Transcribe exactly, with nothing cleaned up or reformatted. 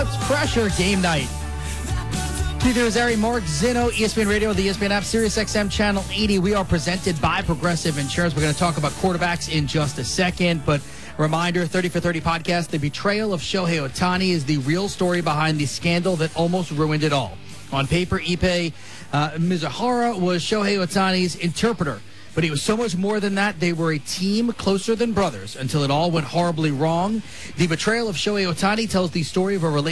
It's Pressure Game Night. Peter Azari, Mark Zinno, E S P N Radio, the E S P N app, Sirius X M Channel eighty. We are presented by Progressive Insurance. We're going to talk about quarterbacks in just a second, but reminder, thirty for thirty podcast, the betrayal of Shohei Ohtani is the real story behind the scandal that almost ruined it all. On paper, Ippei uh, Mizuhara was Shohei Ohtani's interpreter, but he was so much more than that. They were a team closer than brothers until it all went horribly wrong. The betrayal of Shohei Ohtani tells the story of a relationship